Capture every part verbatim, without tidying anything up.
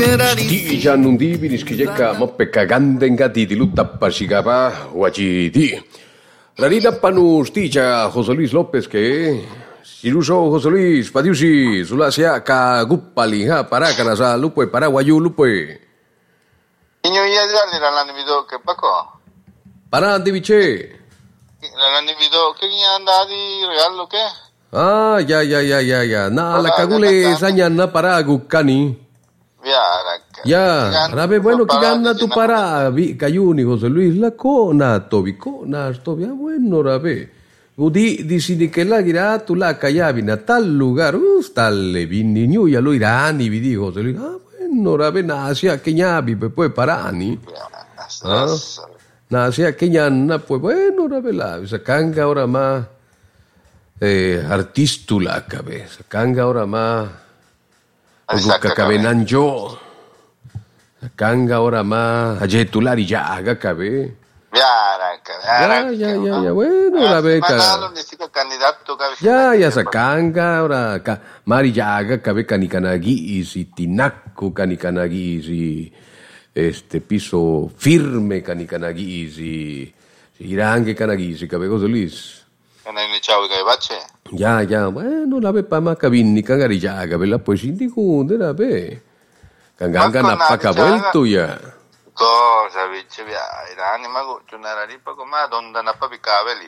Di janun di binis kijeka moppe kaganden gati di lutta pasigaba wajidi. Larida panus tija José Luis López que siluso José Luis padiusi sulasia ka guppali ha para kana sa lupe para wayu lupe. Inyo ya dali la lani video ke pako. Para andi biche. La lani video ke nya anda di regalo ke. Ah, ya ya ya ya ya. Na la kagule sanya na para gukani. Ya, ya, rabe bueno que gana tu para vi cayuni José Luis la cona tobi cona tobi bueno rabe. Udi di sini che la gira tu la cayavi na tal lugar, uh, stalle vini ñu ya lo irani vi di José Luis. Ah, bueno rabe na sia che ñabi poi parani. Ah, na sia che ñanna pues bueno rabe la se canga ora ma eh artistula cabeza, canga ora ma Buka kabenan jo. Kanga ora ma ajetulari jaga kabe. Ya, ya, ya, ya, bueno, la beca. Ya, ya sakanga ora ka mari jaga kabe kanikanagi isi tinaku kanikanagi isi este piso firme kanikanagi isi irange kanagi isi kabe José Luis. Ya, ya, bueno, la ve pa ma kabini kangari jaga bella poi sindi kunde la ve. Kanganga na pa ka vuelto ya. Cosa biche via, irani mago tunara ripa kuma donda na pa bikaveli.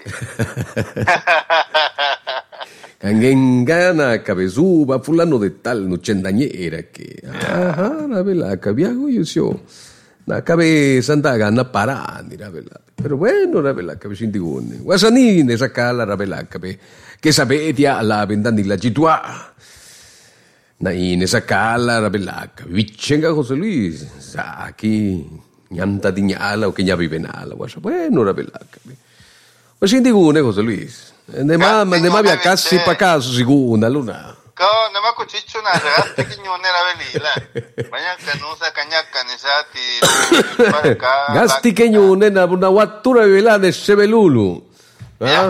Kanganga na cabezuba fulano de tal no chendañera que. Ajá, la vela kabiago yusio. Na cabe santa gana para ni la vela. Pero bueno, la vela cabe sindi kunde. Wasani ne sakala la vela cabe. Che sapetia la vendandi la citua. Na in sakala la bellacca. Vichenga José Luis. Sa chi nianta di gnala o che gna vive nala. Bueno la bellacca. Ma senti gune José Luis. Ne mamma ne mamma a cassi pa caso sicuna luna. Ko ne ma ko ciccio na ragazzi che non era velila. Bagna canusa cagnacca ne sati. Gasti che non è una wattura velane sebelulu. Ah?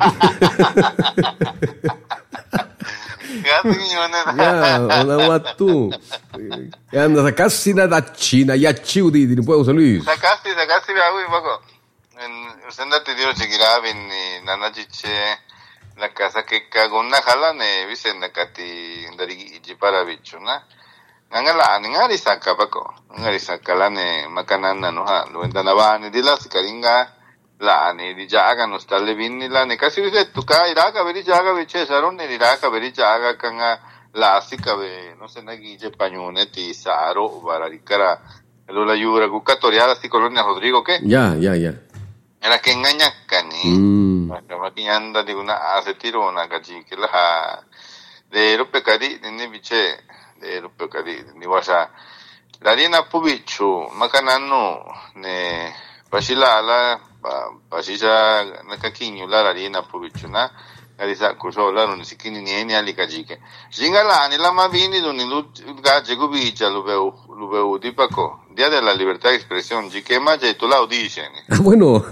Ya, una waktu. Ya, anda kasih na dacina, ya ciu di di puedo Luis. Sakasi, sakasi bago bago. Usanda te dio chigirabi ni nanajiche la casa que cagona jala ne visenda kati dari jipara bichuna. Ngala ngari saka bako. Ngari saka la ne makanan no ha, lo endanavani di la sikaringa. La ne di jaga no stalle vinni la ne kasi se tu ka iraga veri jaga vice saron ne iraga veri jaga kanga la sika ve no se nagi je pañone ti saro bara rikara lo la yura gucatoriala sti colonia Rodrigo che ya ya ya era che engaña cani mm. Ma che anda di una a se tiro una gaji che la de rope cadi ne vice de rope cadi ni wasa la rina pubichu makanano ne pasilala pasisa nakakinyo la rina pubichuna garisa kusola non si kini nieni ali kajike jingalani la mavini don il gaje gubicha lo veo lo veo di paco dia della libertà di espressione jike ma je tu la audition ah bueno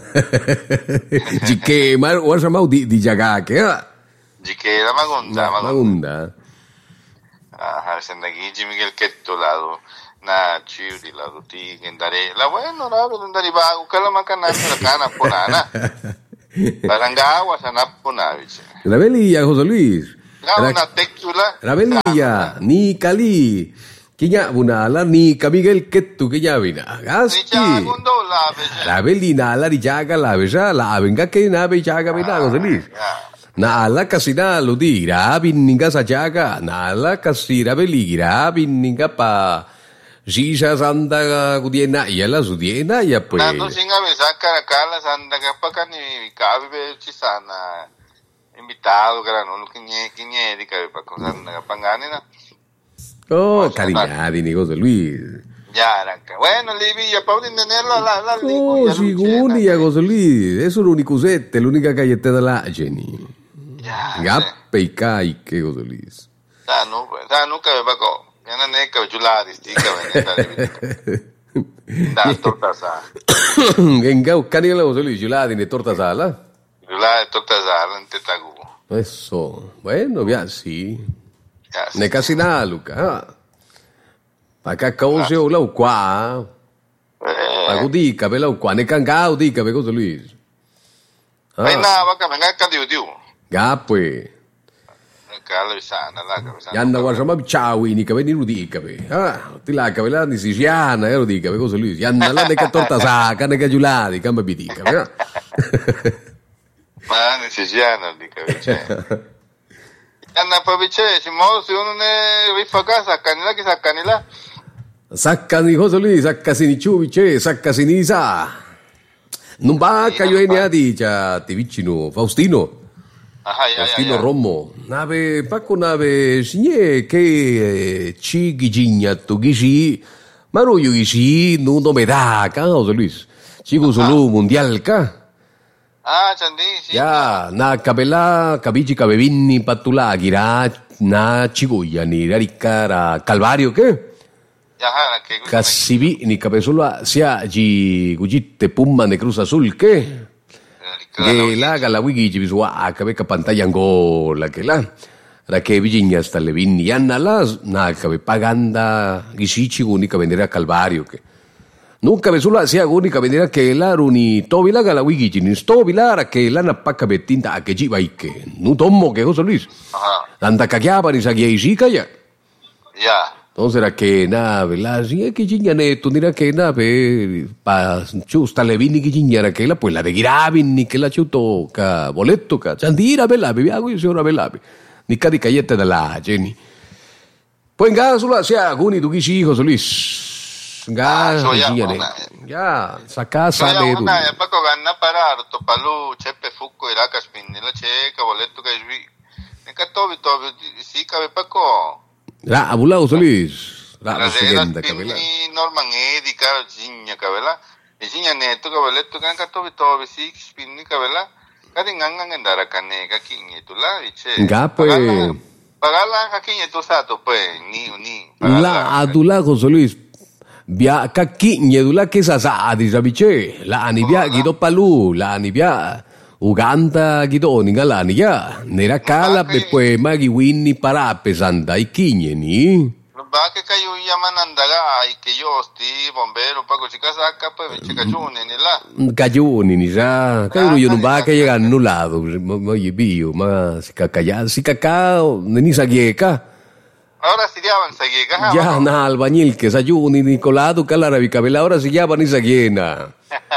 jike ma wasa mau di di jaga ke jike la magunda magunda ah sendagi Miguel Ketto lado na ciudi la tutti che andare la bueno la andare bago kala makana la kana ponana Barangawa sana ponavice la velilla José Luis la una tecula la velilla ni kali kinya bunala ni ka Miguel Ketto que ya vina gasti la velina la rijaga la besa la venga que na be jaga vina José Luis na ala kasina lo dira binninga sa jaga na ala kasira veligira binninga pa Sisa santa kudiena ya la sudiena ya pues. Nando singa me saca acá la santa capa ni cabe chisana invitado grano lo que nie que nie di cabe pa cosa na pangani na. Oh, caridad ni José Luis. Ya arranca. Bueno, Livi, ya para entenderlo la la Oh, sicuri ya José Luis, eso è l'unico sette, l'unica galletta della Geni. Ya. Gappe i kai che José Luis. Da no, da no cabe pa co. Yana ne ka juladi stika veneta da torta sa genga canela José Luis juladi ne torta sala juladi torta sala en tetagu eso bueno ya sí ya ne casina Luca Acá cause o lau qua. Pago di cabe lau qua ne cangao di cabe José Luis. Ay na baka menga ka diu diu. Ya pues. Kala sana la ka. Yanda wasama ciao ni cabe ni rudi cabe. Ah, ti la cabe la ni sisiana ero di cabe José Luis. Yanda la ne ka torta saca ne ka giuladi camba bidi cabe. Ma ni sisiana di cabe. Yanda pa biche, si mo si uno ne rifaga sacanila ki sacanila. Saccani José Luis, saccasi ni ciuvice, saccasi ni sa. Non va caio e ne dicia, ti vicino Faustino. Aha, ya, Faustino ya, ya. Romo. Nave, pacco nave, signe che ci gigigna tu gisi, ma no io gisi, non nome da, ca José Luis. Ci solo mundial ca. Ah, candi, sì. Ya, na cabela, cabici cabevinni patula gira, na ciguia ni ricca ra Calvario che? Ya, ha, che Cassivi ni capesola sia gi gugitte pumma ne Cruz Azul che che la gala wigi gi bisua cabe ca pantalla angola che la la che vigigna sta le vinni anna la na cabe paganda gisici unica venire a Calvario che nunca besula sia unica venire che la runi tobi la gala wigi gi ni stobi la che la na pacca bettinta che gi vai che nu tommo che José Luis anda cagliava ni sa ghi sica ya ya. Entonces era que nave, la sí que chiñane, tú dirás que nave, pa chusta le vini que chiñara que la pues la de girabin ni que la chuto ca boleto ca chandira bella be hago io ora bella ni ca di cayette della Jenny. Poi in gas sulla sia aguni tu chi hijos Luis. Gas chiñane. Ya, sa casa de tu. Ya pa ko ganna parar to palu chepe fuko iraka spinni la checa boleto che svi. Ne ka tobi tobi si ka pa ko. La abula José Luis. La La segunda cabela. Norman Edi cara ginya cabela. E ginya netto cabeletto kan ka tobi tobi si spinni cabela. Ka dingangan andara kane ka kinye tu la dice. Nga pues. Pagala ka kinye tu sato pues ni ni. La adula José Luis. Bia ka kinye dula ke sa sa di sabiche. La anibia gido palu, la anibia Uganda gido ningala niya. Nera kala pe pues magi winni para pesanda i kinye ni. Ba che kayo yaman andaga ai che io sti bombero pa così casacca poi ci caccione ni là. Caccioni ni sa. Kayo io non va che llega annullato. Ma io bio, ma si cacca si cacao ni sa gieka. Ahora si llaman sa gieka. Ya na albañil que sayuni Nicolado calara bicabela ahora si llama ni sa giena.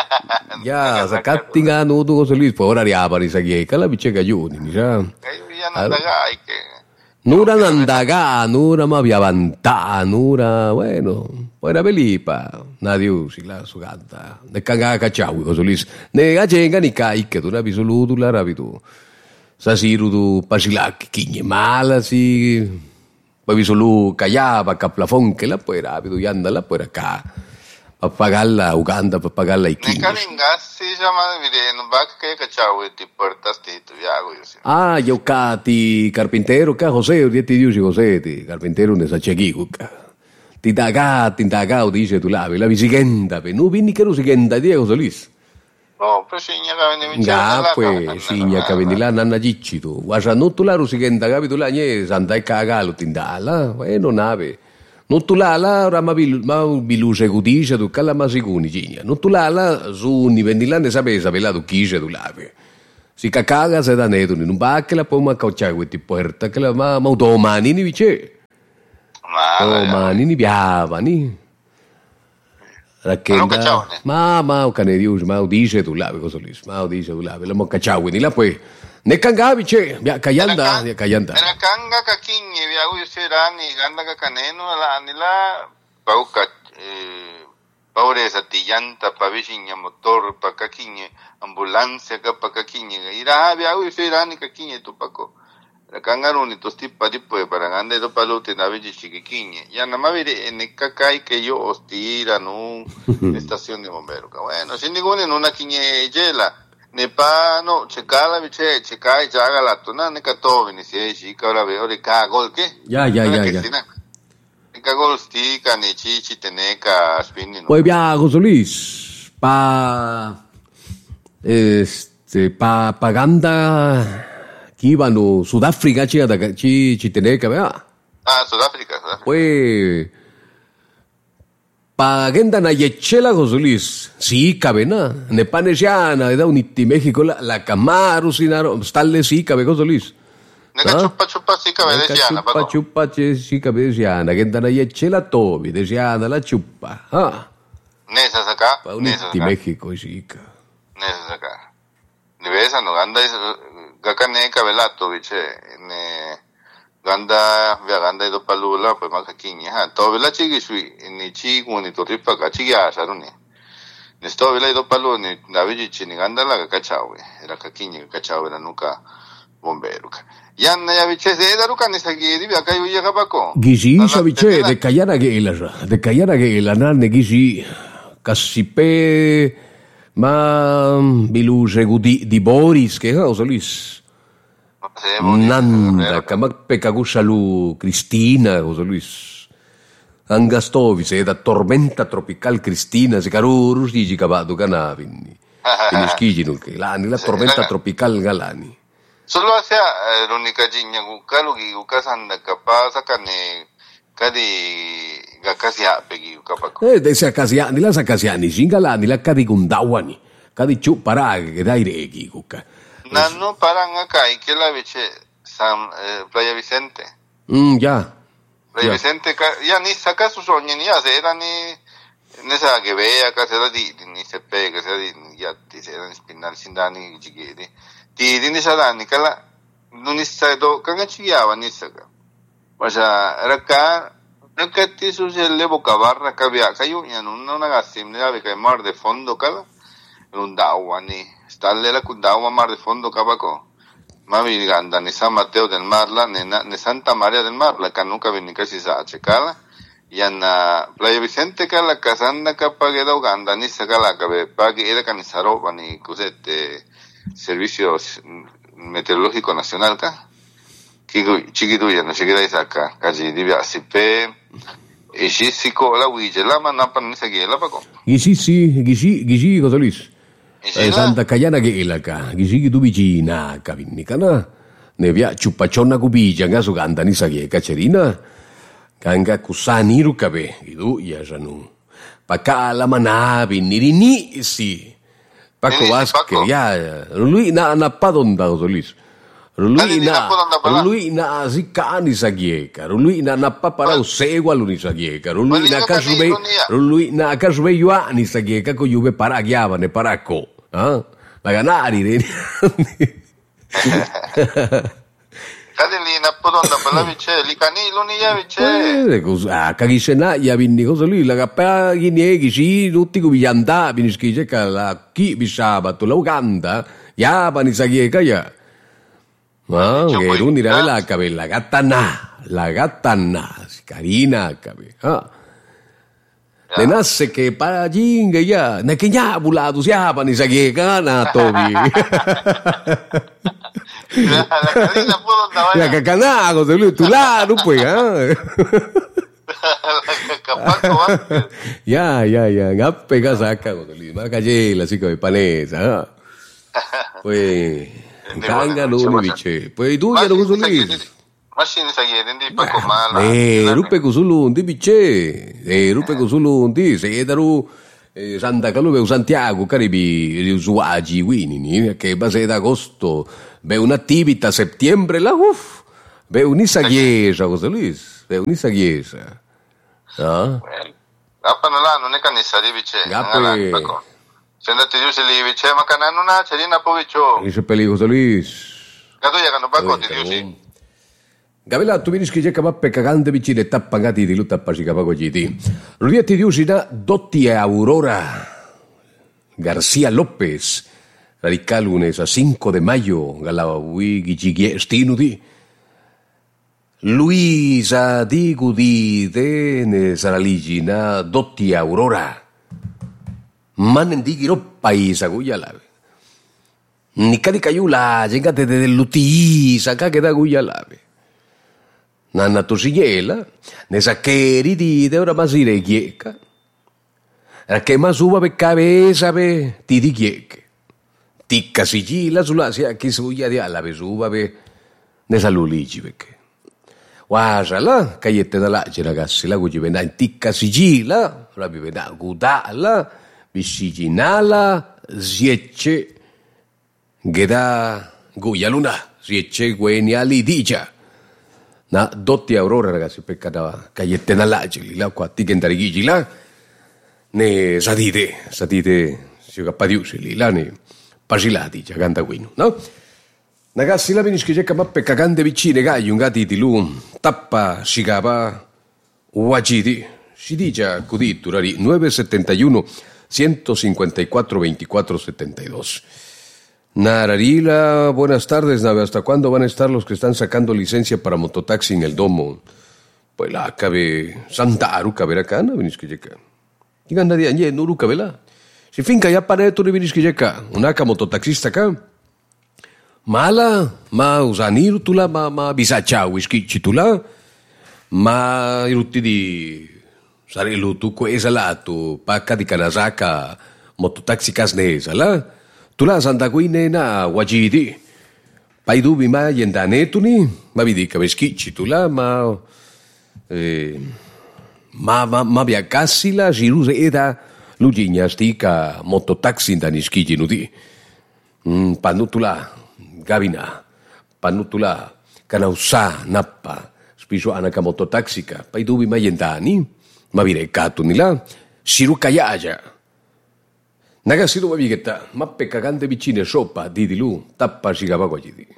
Ya, sacatti nga nudo José Luis, poi ora riapari sa gieka la bice caccioni ni sa. Kayo yan andaga ai che Nura nandaga, nura ma viavantà, nura, bueno, poi era belipa, nadiu, si la su canta, ne canga cacciau, José Luis, ne gacenga ni caiche, tu rabi solo tu la rabi tu, sa siru tu pasilak, kinye mala si, poi vi solo callava, caplafon, che la poi rabi tu, yanda la poi acá, pa pagarla Uganda, pa pagarla i kinye. Ne calingassi chiama vide non va che cacciau e ti porta stito viago io sì. Ah, io cati carpintero, ca José, dieti diusi José, ti carpintero ne sa cechigu, ca. Ti daga, ti daga, dice tu lavi, la visigenda, pe, nu vini che nu sigenda, Diego Solis. No, però signa che vendi vincere. Ga, pues, signa che vendi là, nanna gicci tu. Guarda, non tu la rusigenda, capi tu la, nie, sandai cagalo, ti dala, e non ave. Non tu la, la, ora ma biluse cudice, tu cala ma sicuni, cigna. Non tu la, la, su, ni vendi là, ne sapere, sapere la tu chice, tu lavi. Si cacaga se da neto, non va che la poi ma caucciare questi porta, che la ma, ma domani ni vice. Ma, domani ni piavani. Racchenda, ma ma cane Dio, ma dice tu lavi cosa lì, ma dice tu lavi, la mo cacciao, quindi la poi ne cangavi c'è, via caianda, via caianda. Era canga cacchigni, via ui serani, ganda cacaneno, la ni la pauca eh pauresa tiglianta pa vicina motor pa cacchigni, ambulanza pa cacchigni, ira via ui serani cacchigni tu paco. La cangaroni to stippa di poi per andare dopo l'uti da vici cacchigni. Ya na ma vede ne cacai che io ostirano le stazioni di bombero. Bueno, sin ninguna non una chigne gela. Ne pano, c'è cala vice, c'è cai già la tona ne catovi, ne si esci, che ora vedo le cagol che? Ya, ya, ya, ya. Ne cagol stica, ne cici, teneca, spinni. Poi viago solis, pa, este, pa, paganda, chi vanno Sudafrica, ci, ci, ci teneca, vea. Ah, Sudafrica, Sudafrica. Poi, Pagenda na yechela José Luis. Sí, cabe na. Ne panesiana, da uniti México la, la Camaro, sinaro, stalle sì, cabe José Luis. Nega chupa chupa sì cabe desiana, Chupa chupa sì cabe desiana, genda na yechela tobi, desiana la chupa. Ah. Nesa saka, Pa uniti México, sì. Nesa saka. Ni besa no ganda gakane cabe lato, vice, ne ganda via ganda do palula poi macachinya ha to vela chigi sui ni chi ni to ripa ka chigi a saruni ne sto vela do paluni da vigi chini ganda la ka chawe era kakinya ka chawe na nuka bombero ka yanna ya vice se da ruka ni sagi di via ka yu ya bako gizi sa vice de kayana ge ela de kayana ge ela na ne gizi kasipe ma biluje gudi di Boris che ha Luis Nanda, kamak pekagusalu Cristina, José Luis. Angastovi, se da tormenta tropical Cristina, se carurus di gicabado canavini. Finiscigino che lani, la tormenta tropical galani. Solo sia l'unica gigna gucalu che gucasanda capasa cane cadi gacasia pegi capacco. Eh, dese acasiani, la acasiani, singalani, la cadi gundawani, cadi ciu parag, che dai regi, guca. Nanno parang kai che la vice Sam eh, Playa Vicente. Mm, ya. Playa yeah. Vicente ka ya ni saka su sogni ni ya era ni ne sa che vea ka se la di ni se pe che se di ya ti se era spinal sindani jigedi. Ti di ni sa dani kala non sa do ka ga chiava ni saka. Masa raka nakati su se le boca barra ka via ka yu ya non una gassim ne ave ka mar de fondo kala un dawani stalle la kundawa mar de fondo cabaco mami ganda ni San Mateo del Marla ne, ne Santa Maria del Marla che nunca venne casi sa cala yanna Playa Vicente che la casanda capaghe da Uganda ni sa cala che paghi era canisaro ni cosette servicio meteorológico nacional ca che chiquitu ya no se queda isaka casi divia sipe e sisico la wije la manapa ni sa che la paco gisi si gisi gisi José Luis. Eh, Santa Cayana che la ca, che si tu vicina, cavinnica na, ne via ciupaccionna cupigia, nga su canta ni sa che cacerina, canga cusani rucabe, i tu ya janu, pacca la manabi, nirini si, Paco Vasque, ya, lui na na padonda José Luis. Lui na, lui na zicani sa gieca, lui na na paparau segua l'uni sa gieca, lui na casube, lui na casube yuani sa gieca, co juve paragiava ne paraco. Ah, la ganari re. Cade lì na podonda per la vice, li canilo ni ya vice. Eh, cosa, cagisena ya vinni cosa lui, la cappa ghineghi sì, tutti come gli andavi, ni schije che la chi vi sabato, la Uganda, ya bani sagieca ya. Ma che runi la la cabe la gattana, la gattana, carina cabe. Ah. Ne nasse che para jinga ya, ne che nya bulado siapa ni sagi kana tobi. La carina pudo andare. Ya cacana José Luis tu la no pues, ah. Ya ya ya, ngape ka saca José Luis, ma calle la chica de panesa. Pues canga no mi biche. Pues tú ya no José Luis. Machine sa yedin di pa kumala. Eh, rupe kusulu ndi biche. Eh, rupe kusulu ndi se daru Santa Calube Santiago caribi usuagi winini che base d'agosto be un'attività settembre la uff. Be un'isa chiesa José Luis. Be un'isa chiesa. Ah. Apa nala non è canissa di biche. Gape. Se andate giù se li biche ma canano na cerina povicio. Ese peli José Luis. Gato ya cano paco ti dici. Gavela, tu vieni che capappe cagante vicine tappagati di lutta appasica pagogiti. Rietti di usina dotti e Aurora García López. Radical lunes a cinco de mayo. Galawi gigigie stinuti. Luisa di gudi de ne saraligina dotti e Aurora. Manen di giro paisa guyalave. Nika di caiula, gengate dell'uti, sacca che da guyalave. Nanna tosigliela, ne saccheri di de ora masire chieca. Che masuva per cabeza pe ti di chieche. Ticca sigilla sulla sia che suglia di alla vesuva pe ne salulici perché. Guarda là, cagliette da là, ragazzi, la cuci penai ticca sigilla, rabi vena gudala, bisiginala, ziece, geda guyaluna, ziece gueniali dija. Na dotti aurora ragazzi per cada cagliette nall'agili, la qua tigendarigigi la, ne sadite, sadite, si cappadiusi lì, la ne pasilati, già canta guino, no? Ragazzi, la venisci che mappe cagante vicine, gai, un gatiti lu, tappa, si capa, uagiti, si dice così, turari, nueve setenta y uno, ciento cincuenta y cuatro, veinticuatro, setenta y dos. Nararila, buenas tardes, Nave, ¿hasta cuándo van a estar los que están sacando licencia para mototaxi en el domo? Pues la cabe, Santaru, cabe acá, no venisci que acá. ¿Quién anda de añe, nuru cabela? Si finca ya para esto, no venisci que acá, una ca mototaxista acá. Mala, ma usaniru tula, ma, ma bisacau, iskici tula, ma irutti di sarilu tu quesa la, tu pacca di Kanazaka, mototaxi casnesa la, tula sandaguine na wajidi, pai dubi ma yendanetuni, ma vidi ka iskici tula, ma, eh, ma, ma, ma viacassi la, jiruse eda, luginya stika mototaxi dan iskici nudi, mm, panutula, Gavina, panutula, kanausa, nappa, spiso anaka mototaxika, pai dubi ma yendani, ma vire katu nila, siru kayaja. Naga siru mabigeta, mappe cagante vicine sopa, didilu, tappa sigabagwajidi.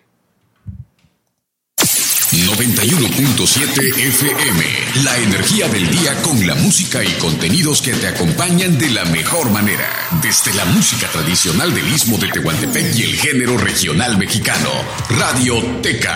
noventa y uno punto siete F M, la energía del día con la música y contenidos que te acompañan de la mejor manera. Desde la música tradicional del Istmo de Tehuantepec y el género regional mexicano, Radioteca.